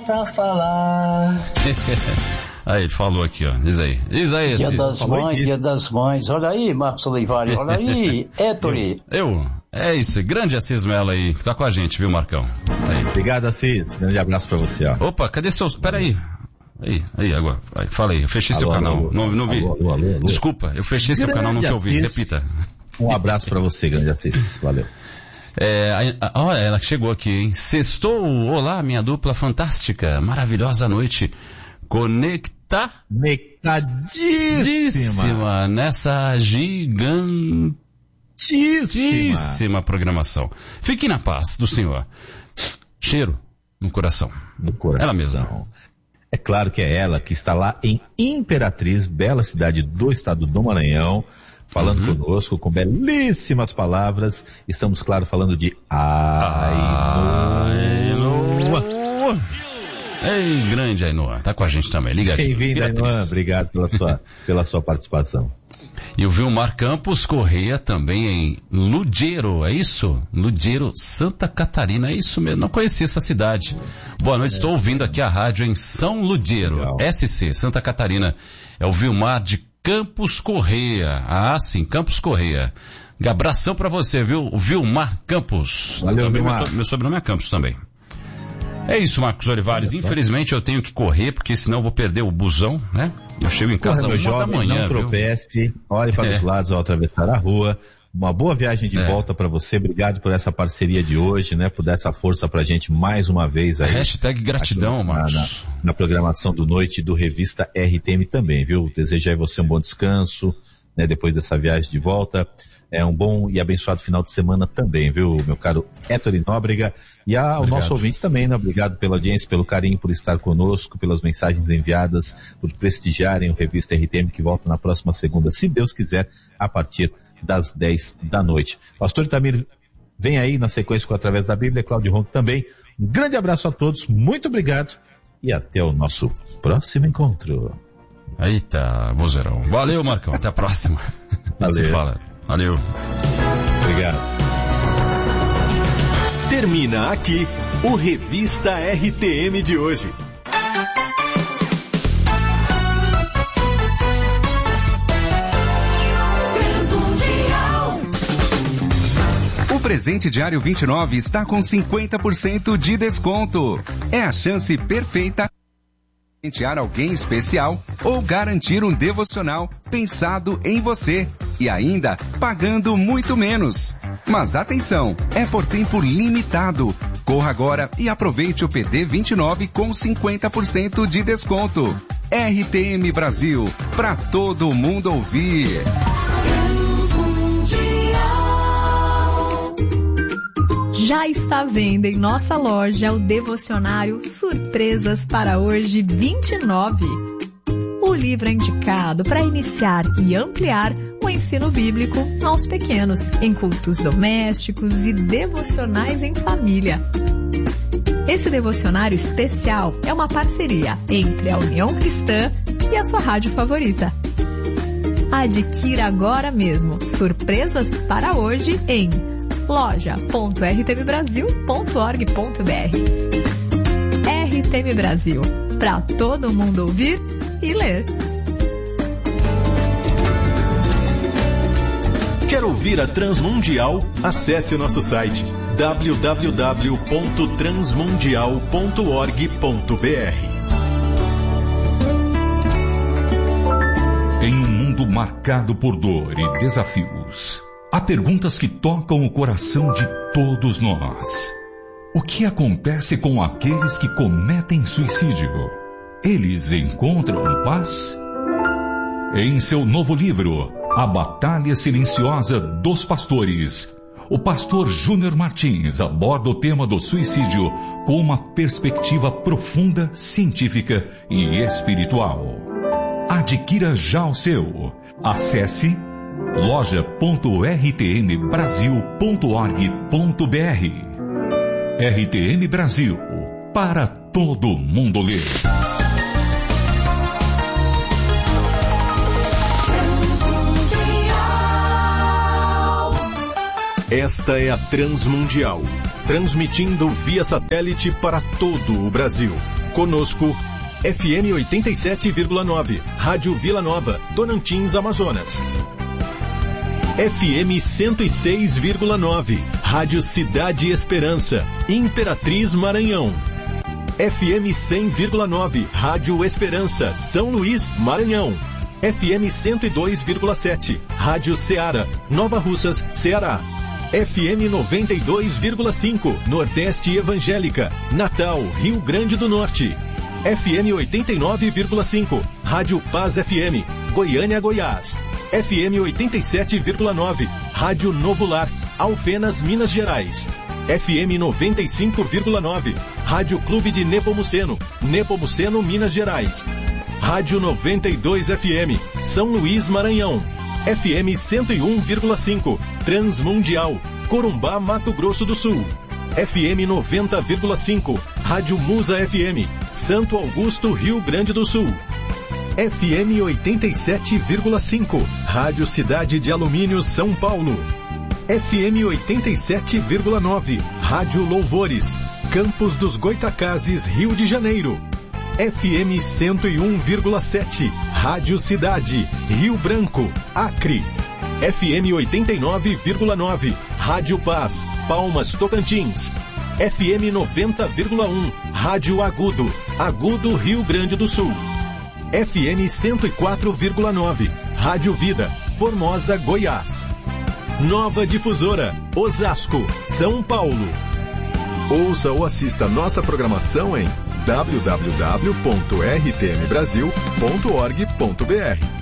pra falar. Aí, ele falou aqui, ó. Diz aí. Dia das Mães. Olha aí, Marcos Olivari. Olha aí, Ettore. É isso. Grande Assis Mello aí. Fica com a gente, viu, Marcão? Aí. Obrigado, Assis. Grande abraço pra você, ó. Opa, cadê seus... Peraí. Aí, agora. Aí, fala aí. Eu fechei seu canal. Não vi. Alô. Desculpa, eu fechei seu canal, não te ouvi. Repita. Um abraço pra você, grande Assis. Valeu. Olha, ela chegou aqui, hein? Sextou. Olá, minha dupla fantástica. Maravilhosa noite. Conectadíssima nessa gigantíssima programação. Fique na paz do Senhor. Cheiro no coração. Ela mesma. É claro que é ela que está lá em Imperatriz, bela cidade do estado do Maranhão, falando conosco com belíssimas palavras. Estamos, claro, falando de Ainoa. Ei, grande Ainoa, tá com a gente também, liga aqui. Bem-vindo, Ainoa, obrigado pela sua participação. E o Vilmar Campos Correia também em Ludeiro, é isso? Ludeiro, Santa Catarina, é isso mesmo, não conhecia essa cidade. Boa noite, estou ouvindo aqui a rádio em São Ludeiro, legal. SC, Santa Catarina. É o Vilmar de Campos Correia. Ah, sim, Campos Correia. Abração pra você, viu? O Vilmar Campos. Valeu, Vilmar. Meu sobrenome é Campos também. É isso, Marcos Olivares. Infelizmente eu tenho que correr, porque senão eu vou perder o busão, né? Eu chego em casa 1 da manhã, não tropece, olhe para os lados ao atravessar a rua. Uma boa viagem de volta para você. Obrigado por essa parceria de hoje, né? Por dar essa força pra gente mais uma vez aí. Hashtag gratidão, Marcos. Na programação do Noite do Revista RTM também, viu? Desejo aí você um bom descanso, né? Depois dessa viagem de volta. Um bom e abençoado final de semana também, viu, meu caro Ettore Nóbrega? E ao nosso ouvinte também, né? Obrigado pela audiência, pelo carinho, por estar conosco, pelas mensagens enviadas, por prestigiarem o Revista RTM, que volta na próxima segunda, se Deus quiser, a partir das 10 da noite. Pastor Itamir vem aí na sequência com Através da Bíblia, Cláudio Ronco também. Um grande abraço a todos, muito obrigado e até o nosso próximo encontro. Eita, vozeirão. Valeu, Marcão, até a próxima. Valeu. Se fala. Valeu. Obrigado. Termina aqui o Revista RTM de hoje. O presente diário 29 está com 50% de desconto. É a chance perfeita de presentear alguém especial ou garantir um devocional pensado em você e ainda pagando muito menos. Mas atenção, é por tempo limitado. Corra agora e aproveite o PD 29 com 50% de desconto. RTM Brasil, para todo mundo ouvir. Já está à venda em nossa loja o devocionário Surpresas para Hoje 29. O livro é indicado para iniciar e ampliar o ensino bíblico aos pequenos, em cultos domésticos e devocionais em família. Esse devocionário especial é uma parceria entre a União Cristã e a sua rádio favorita. Adquira agora mesmo Surpresas para Hoje em loja.rtmbrasil.org.br. RTM Brasil, para todo mundo ouvir e ler. Quer ouvir a Transmundial? Acesse o nosso site www.transmundial.org.br. Em um mundo marcado por dor e desafios, há perguntas que tocam o coração de todos nós. O que acontece com aqueles que cometem suicídio? Eles encontram paz? Em seu novo livro, A Batalha Silenciosa dos Pastores, o pastor Júnior Martins aborda o tema do suicídio com uma perspectiva profunda, científica e espiritual. Adquira já o seu. Acesse loja.rtmbrasil.org.br. RTM Brasil, para todo mundo ler. Esta é a Transmundial, transmitindo via satélite para todo o Brasil, conosco. FM 87,9, Rádio Vila Nova, Tonantins, Amazonas. FM 106,9, Rádio Cidade Esperança, Imperatriz, Maranhão. FM 100,9, Rádio Esperança, São Luís, Maranhão. FM 102,7, Rádio Ceará, Nova Russas, Ceará. FM 92,5, Nordeste Evangélica, Natal, Rio Grande do Norte. FM 89,5, Rádio Paz FM, Goiânia, Goiás. FM 87,9, Rádio Novo Lar, Alfenas, Minas Gerais. FM 95,9, Rádio Clube de Nepomuceno, Nepomuceno, Minas Gerais. Rádio 92 FM, São Luís, Maranhão. FM 101,5, Transmundial, Corumbá, Mato Grosso do Sul. FM 90,5, Rádio Musa FM, Santo Augusto, Rio Grande do Sul. FM 87,5, Rádio Cidade de Alumínio, São Paulo. FM 87,9, Rádio Louvores, Campos dos Goitacazes, Rio de Janeiro. FM 101,7, Rádio Cidade, Rio Branco, Acre. FM 89,9, Rádio Paz, Palmas, Tocantins. FM 90,1, Rádio Agudo, Agudo, Rio Grande do Sul. FM 104,9, Rádio Vida, Formosa, Goiás. Nova Difusora, Osasco, São Paulo. Ouça ou assista nossa programação em www.rtmbrasil.org.br.